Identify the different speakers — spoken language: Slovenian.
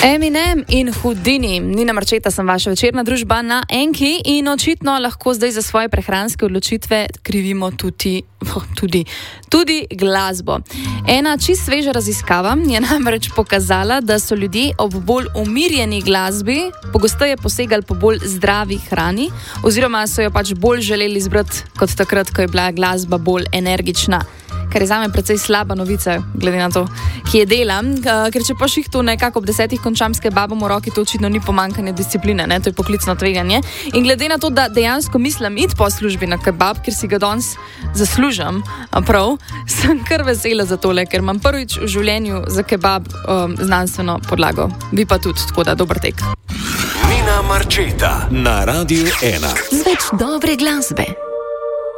Speaker 1: Eminem in Houdini. Nina Marčeta sem vaša večerna družba na Enki in očitno lahko zdaj za svoje prehranske odločitve krivimo tudi glasbo. Ena čist sveža raziskava je namreč pokazala, da so ljudje ob bolj umirjeni glasbi pogosteje posegali po bolj zdravi hrani oziroma so jo pač bolj želeli izbrati kot takrat, ko je bila glasba bolj energična. Kar je zame precej slaba novica, glede na to, ki je delam, ker če po šihtu nekako ob 10 končam s kebabom v roki, to očitno ni pomankanje discipline, ne? To je poklicno tveganje. In glede na to, da dejansko mislim iti po službi na kebab, ker si ga danes zaslužim, prav, sem kar vesela za tole, ker imam prvič v življenju za kebab znanstveno podlago. Vi pa tudi, tako da dober tek.
Speaker 2: Nina Marčeta na Radiu 1.
Speaker 3: Z več dobre glasbe.